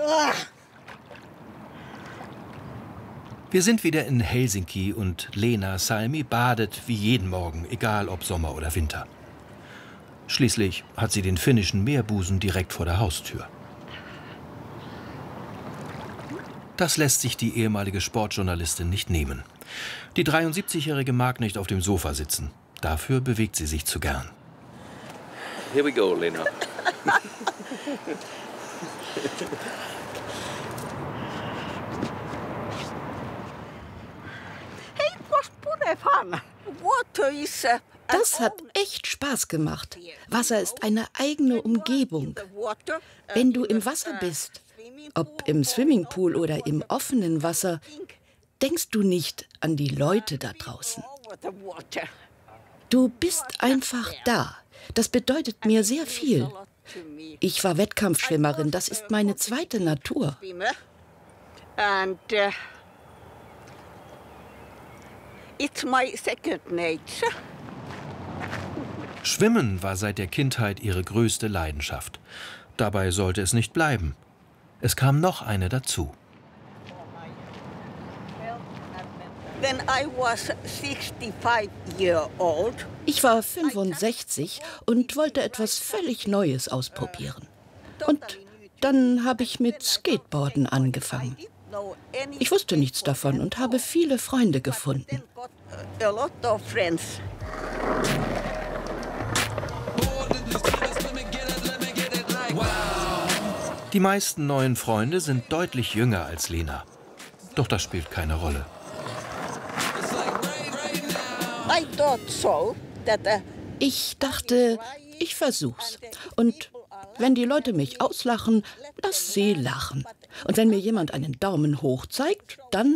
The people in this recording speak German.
Wir sind wieder in Helsinki und Leena Salmi badet wie jeden Morgen, egal ob Sommer oder Winter. Schließlich hat sie den finnischen Meerbusen direkt vor der Haustür. Das lässt sich die ehemalige Sportjournalistin nicht nehmen. Die 73-Jährige mag nicht auf dem Sofa sitzen. Dafür bewegt sie sich zu gern. Here we go, Leena. Das hat echt Spaß gemacht. Wasser ist eine eigene Umgebung. Wenn du im Wasser bist, ob im Swimmingpool oder im offenen Wasser, denkst du nicht an die Leute da draußen. Du bist einfach da. Das bedeutet mir sehr viel. Ich war Wettkampfschwimmerin, das ist meine zweite Natur. It's my second nature. Schwimmen war seit der Kindheit ihre größte Leidenschaft. Dabei sollte es nicht bleiben. Es kam noch eine dazu. When I was 65 years old, ich war 65 und wollte etwas völlig Neues ausprobieren. Und dann habe ich mit Skateboarden angefangen. Ich wusste nichts davon und habe viele Freunde gefunden. Die meisten neuen Freunde sind deutlich jünger als Leena. Doch das spielt keine Rolle. Ich dachte, ich versuch's. Und wenn die Leute mich auslachen, lass sie lachen. Und wenn mir jemand einen Daumen hoch zeigt, dann